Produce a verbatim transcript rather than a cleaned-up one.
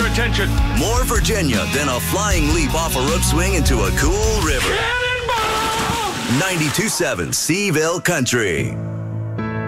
attention. More Virginia than a flying leap off a rope swing into a cool river. Cannonball! ninety-two point seven Seaville Country.